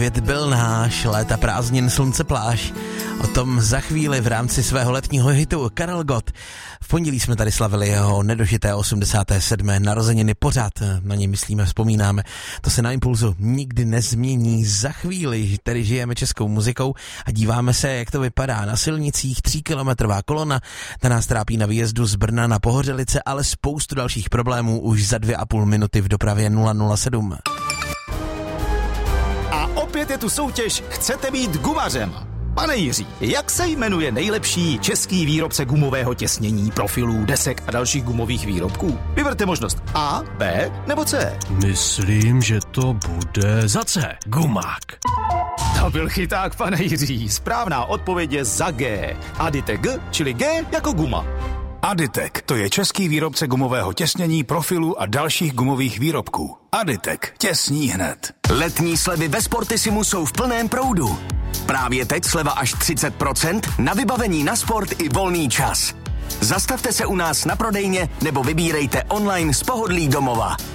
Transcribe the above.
Byl náš léta prázdnin slunce pláž. O tom za chvíli v rámci svého letního hitu Karel Gott. V pondělí jsme tady slavili jeho nedožité 87. narozeniny. Pořád na něj myslíme, vzpomínáme. To se na Impulzu nikdy nezmění. Za chvíli tedy žijeme českou muzikou a díváme se, jak to vypadá na silnicích. 3kilometrová kolona, ta nás trápí na výjezdu z Brna na Pohořelice, ale spoustu dalších problémů už za 2,5 minuty v dopravě 007. Opět je tu soutěž Chcete být gumařem. Pane Jiří, jak se jmenuje nejlepší český výrobce gumového těsnění, profilů, desek a dalších gumových výrobků? Vyberte možnost A, B nebo C. Myslím, že to bude za C. Gumák. To byl chyták, pane Jiří. Správná odpověď je za G. Aditek G, čili G jako guma. Aditek, to je český výrobce gumového těsnění, profilu a dalších gumových výrobků. Aditek, těsní hned. Letní slevy ve Sportissimu jsou v plném proudu. Právě teď sleva až 30% na vybavení na sport i volný čas. Zastavte se u nás na prodejně nebo vybírejte online z pohodlí domova.